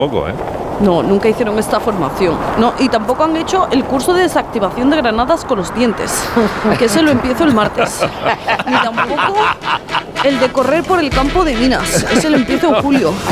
Poco, ¿eh? No, nunca hicieron esta formación. No, y tampoco han hecho el curso de desactivación de granadas con los dientes, que ese lo empiezo el martes. Ni tampoco el de correr por el campo de minas, ese lo empiezo en julio.